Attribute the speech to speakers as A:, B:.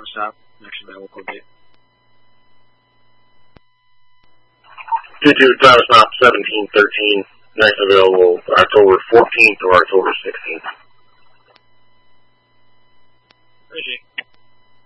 A: stop, next available date.
B: 22 time stop 1713. Next available October 14th or October 16th.
A: Reggie.